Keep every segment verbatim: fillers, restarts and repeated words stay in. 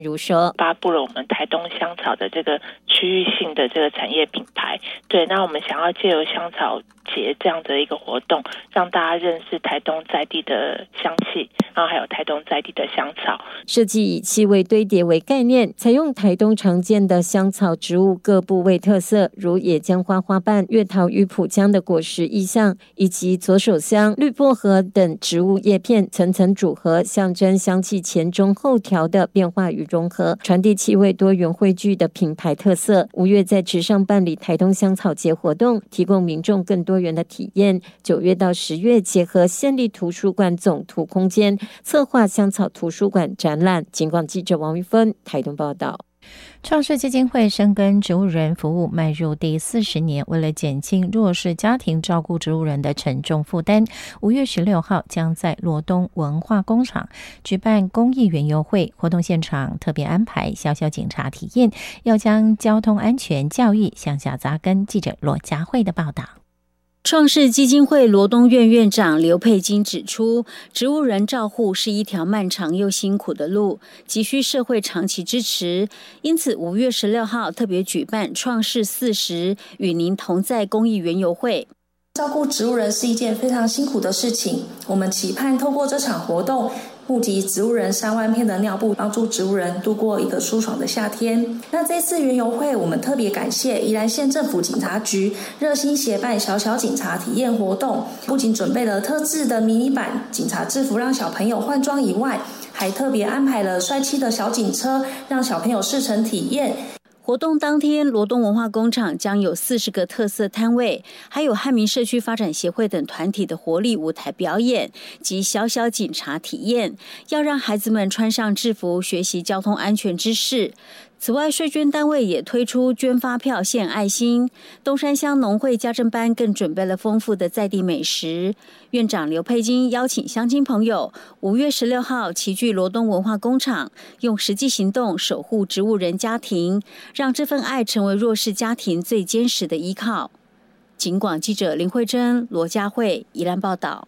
如说发布了我们台东香草的这个区域性的这个产业品牌。对，那我们想要借由香草节这样的一个活动，让大家认识台东在地的香气，然后还有台东在地的香草。 设计以气味堆叠为概念，采用台东常见的香草植物各部位特色，如野姜花花瓣、月桃与蒲姜的果实意象，以及左手香、绿薄荷等植物叶片层层组合，象征香气前中后调的变化与融合，传递气味多元汇聚的品牌特色。五月在池上办理台东香草节活动，提供民众更多元的体验。九月到十月，结合县立图书馆总图空间，策划香草图书馆展览。警广记者王玉芬台东报道。 创世基金会深耕植物人服务迈入第四十年，为了减轻弱势家庭照顾植物人的沉重负担，五月十六号将在罗东文化工厂举办公益园游会，活动现场特别安排小小警察体验，要将交通安全教育向下扎根。记者罗佳慧的报道。 创世基金会罗东院院长刘佩金指出，植物人照护是一条漫长又辛苦的路，急需社会长期支持。因此五月十六号特别举办创世四十与您同在公益园游会。 照顾植物人是一件非常辛苦的事情，我们期盼透过这场活动，募集植物人三万片的尿布，帮助植物人度过一个舒爽的夏天。那这次园游会，我们特别感谢宜兰县政府警察局热心协办小小警察体验活动，不仅准备了特制的迷你版警察制服让小朋友换装以外，还特别安排了帅气的小警车，让小朋友试乘体验。 活动当天，罗东文化工厂将有四十个特色摊位，还有汉民社区发展协会等团体的活力舞台表演及小小警察体验，要让孩子们穿上制服学习交通安全知识。此外，税捐单位也推出捐发票献爱心，东山乡农会家政班更准备了丰富的在地美食。院长刘佩金邀请乡亲朋友五月十六号齐聚罗东文化工厂，用实际行动守护植物人家庭，让这份爱成为弱势家庭最坚实的依靠。警广记者林慧珍、罗佳慧宜兰报道。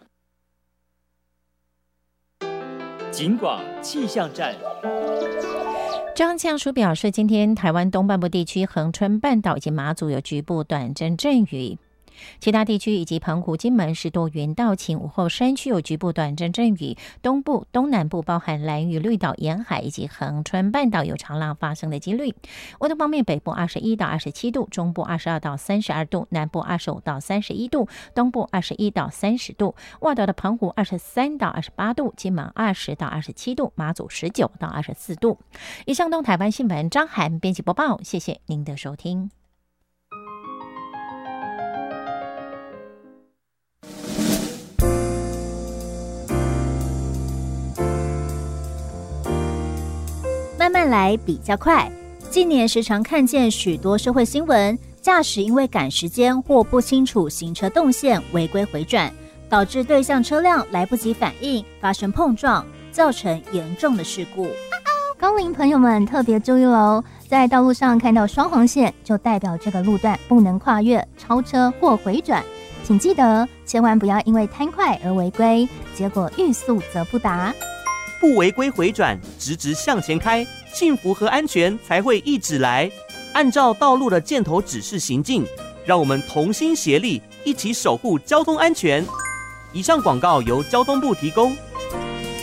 警广气象站。 中央气象署表示，今天台湾东半部地区、恒春半岛以及马祖有局部短暂阵雨，其他地区以及澎湖、金门是多云到晴，午后山区有局部短暂阵雨，东部、东南部包含兰屿、绿岛沿海以及恒春半岛有长浪发生的几率。温度方面，北部二十一到二十七度，中部二十二到三十二度，南部二十五到三十一度，东部二十一到三十度。外岛的澎湖二十三到二十八度，金门二十到二十七度，马祖十九到二十四度。以上东台湾新闻，张涵编辑播报，谢谢您的收听。 慢慢来比较快。近年时常看见许多社会新闻，驾驶因为赶时间或不清楚行车动线违规回转，导致对向车辆来不及反应，发生碰撞，造成严重的事故。 高龄朋友们特别注意喽，在道路上看到双黄线，就代表这个路段不能跨越、超车或回转。请记得，千万不要因为贪快而违规，结果欲速则不达。 不违规回转，直直向前开，幸福和安全才会一直来。按照道路的箭头指示行进，让我们同心协力，一起守护交通安全。以上广告由交通部提供。